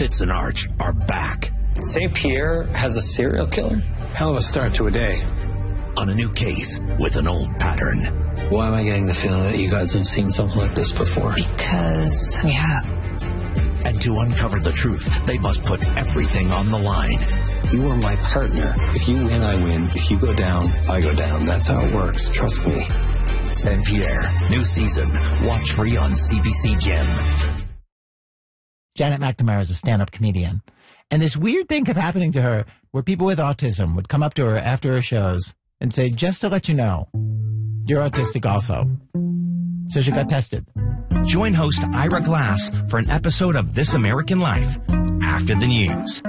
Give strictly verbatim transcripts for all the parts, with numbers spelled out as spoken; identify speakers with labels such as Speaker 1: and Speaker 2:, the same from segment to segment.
Speaker 1: Fitz and Arch are back.
Speaker 2: Saint Pierre has a serial killer?
Speaker 3: Hell of a start to a day.
Speaker 1: On a new case with an old pattern.
Speaker 2: Why am I getting the feeling that you guys have seen something like this before?
Speaker 4: Because we have.
Speaker 1: And to uncover the truth, they must put everything on the line.
Speaker 2: You are my partner. If you win, I win. If you go down, I go down. That's how it works. Trust me.
Speaker 1: Saint Pierre, new season. Watch free on C B C Gem.
Speaker 5: Janet McNamara is a stand-up comedian. And this weird thing kept happening to her where people with autism would come up to her after her shows and say, just to let you know, you're autistic also. So she got tested.
Speaker 6: Join host Ira Glass for an episode of This American Life after the news.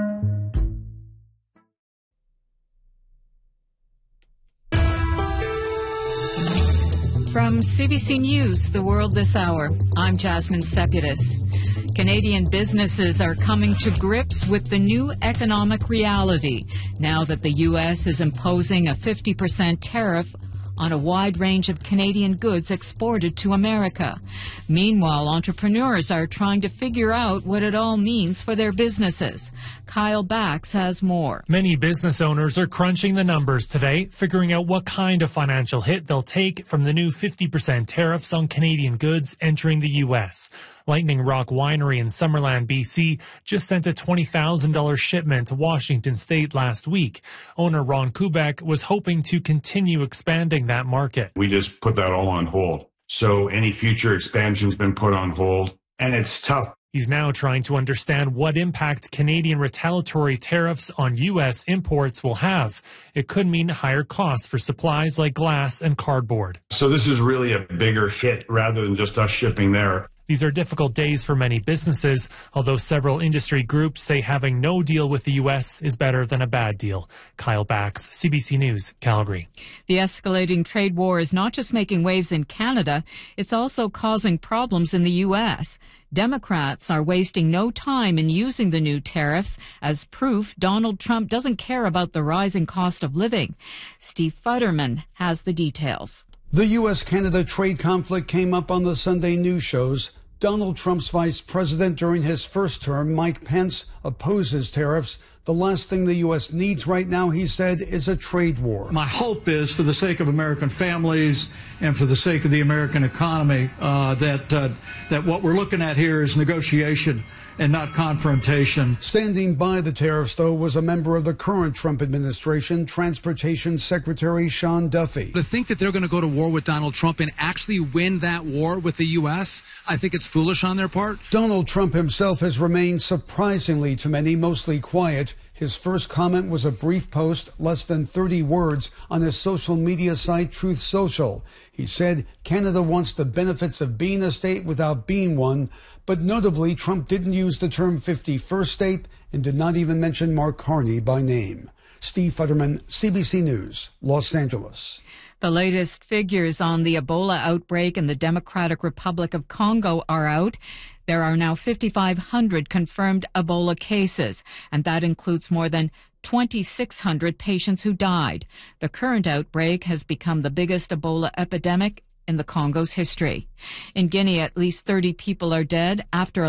Speaker 7: From C B C News, The World This Hour, I'm Jasmine Seputis. Canadian businesses are coming to grips with the new economic reality now that the U S is imposing a fifty percent tariff on a wide range of Canadian goods exported to America. Meanwhile, entrepreneurs are trying to figure out what it all means for their businesses. Kyle Bax has more.
Speaker 8: Many business owners are crunching the numbers today, figuring out what kind of financial hit they'll take from the new fifty percent tariffs on Canadian goods entering the U S. Lightning Rock Winery in Summerland, B C just sent a twenty thousand dollars shipment to Washington State last week. Owner Ron Kubek was hoping to continue expanding that market.
Speaker 9: We just put that all on hold. So any future expansion's been put on hold, and it's tough.
Speaker 8: He's now trying to understand what impact Canadian retaliatory tariffs on U S imports will have. It could mean higher costs for supplies like glass and cardboard.
Speaker 9: So this is really a bigger hit rather than just us shipping there.
Speaker 8: These are difficult days for many businesses, although several industry groups say having no deal with the U S is better than a bad deal. Kyle Bax, C B C News, Calgary.
Speaker 7: The escalating trade war is not just making waves in Canada, it's also causing problems in the U S. Democrats are wasting no time in using the new tariffs as proof Donald Trump doesn't care about the rising cost of living. Steve Futterman has the details.
Speaker 10: The U S Canada trade conflict came up on the Sunday news shows. Donald Trump's vice president during his first term, Mike Pence, opposes tariffs. The last thing the U S needs right now, he said, is a trade war.
Speaker 11: My hope is, for the sake of American families and for the sake of the American economy, uh, that uh, that what we're looking at here is negotiation and not confrontation.
Speaker 10: Standing by the tariffs, though, was a member of the current Trump administration, Transportation Secretary Sean Duffy.
Speaker 12: To think that they're going to go to war with Donald Trump and actually win that war with the U S, I think it's foolish on their part.
Speaker 10: Donald Trump himself has remained surprisingly to many mostly quiet. His first comment was a brief post, less than thirty words, on his social media site Truth Social. He said Canada wants the benefits of being a state without being one, but notably Trump didn't use the term fifty-first state and did not even mention Mark Carney by name. Steve Futterman, C B C News, Los Angeles.
Speaker 7: The latest figures on the Ebola outbreak in the Democratic Republic of Congo are out. There are now fifty-five hundred confirmed Ebola cases, and that includes more than twenty-six hundred patients who died. The current outbreak has become the biggest Ebola epidemic in the Congo's history. In Guinea, at least thirty people are dead after